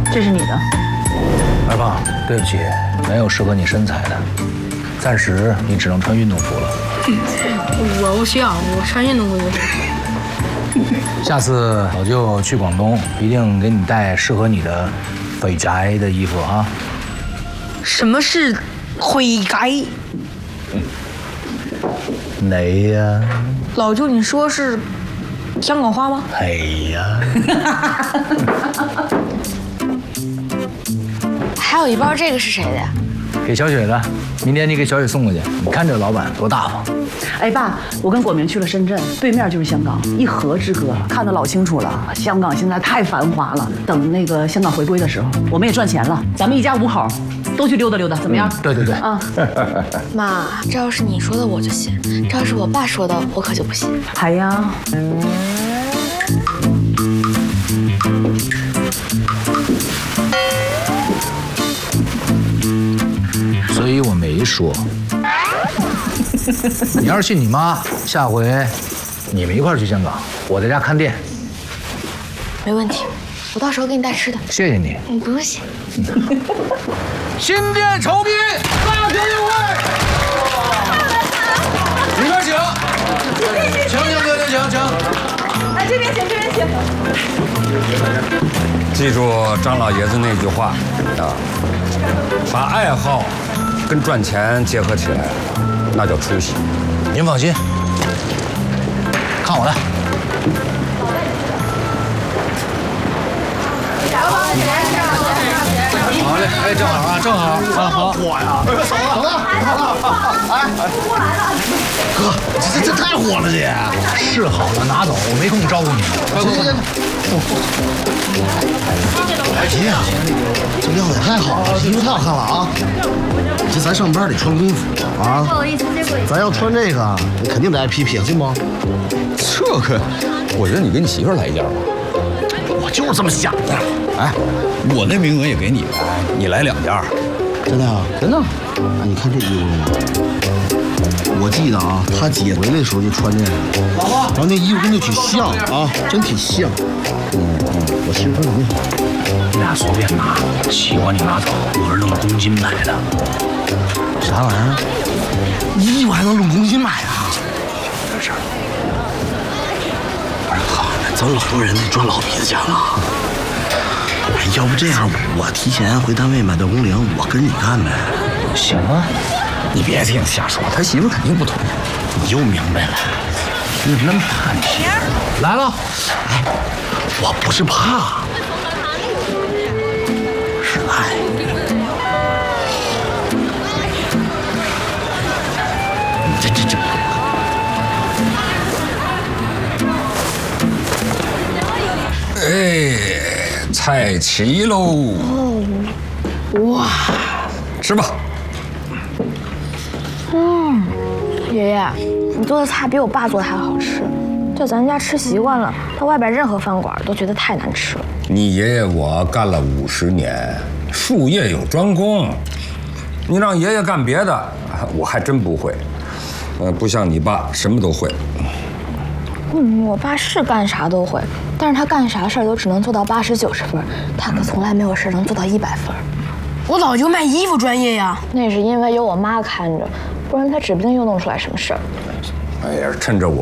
这是你的。 二胖，对不起，没有适合你身材的，暂时你只能穿运动服了。 我不需要，我穿运动服就行。 下次老舅去广东，一定给你带适合你的肥宅的衣服啊。 什么是灰改？ 你呀， 老舅，你说是香港话吗？ 哎呀， 还有一包这个是谁的呀？ 给小雪的，明天你给小雪送过去。你看这老板多大方。 哎，爸，我跟果明去了深圳，对面就是香港，一河之隔，看得老清楚了。香港现在太繁华了，等那个香港回归的时候，我们也赚钱了，咱们一家5口都去溜达溜达，怎么样？ 对对对， 啊， 妈，这要是你说的我就信，这要是我爸说的我可就不信。 还呀， 所以我没说。你要是信你妈，下回你们一块儿去香港，我在家看店。 没问题，我到时候给你带吃的。 谢谢你。 你不用谢。 新店酬宾，大家入会。里边请，请哥哥请。 来这边请，这边请。 记住张老爷子那句话啊，把爱好跟赚钱结合起来，那叫出息。 您放心，看我的。好嘞，哎，正好啊，正好啊，好。 火呀！好了，哎，锅来了。哥，这太火了，这是好了，拿走，我没空招呼你们。快！ 哎姐，这料也太好了，衣服太好看了啊！这咱上班得穿工服啊。不好意思，咱要穿这个，你肯定得挨批评，信不？ 这个，我觉得你给你媳妇儿来一件吧。 我就是这么想的。 哎，我那名额也给你，你来2件。 真的啊？ 真的。 哎，你看这衣服吗？我记得啊，他姐回来的时候就穿这个，然后那衣服跟那挺像啊，真挺像。我媳妇挺好。 你俩随便拿，喜欢你拿走，我是弄公斤买的。 啥玩意儿？衣服还能论公斤买啊？ 这事儿。 不是好，咱老多人得赚老鼻子钱了。哎，要不这样，我提前回单位买到工龄，我跟着你干呗。 行啊， 你别听瞎说，他媳妇肯定不同意。 你又明白了， 你怎么那么怕你媳妇？来了。 哎，我不是怕，是爱。这。 哎，菜齐喽！ 哇， 吃吧。 爷爷，你做的菜比我爸做的还好吃，在咱家吃习惯了，到外边任何饭馆都觉得太难吃了。 你爷爷我干了50年，术业有专攻，你让爷爷干别的，我还真不会。不像你爸什么都会。 我爸是干啥都会，但是他干啥事儿都只能做到80、90分，他可从来没有事能做到100分。 我早就卖衣服专业呀， 那是因为有我妈看着，不然他指不定又弄出来什么事儿。 哎呀，趁着我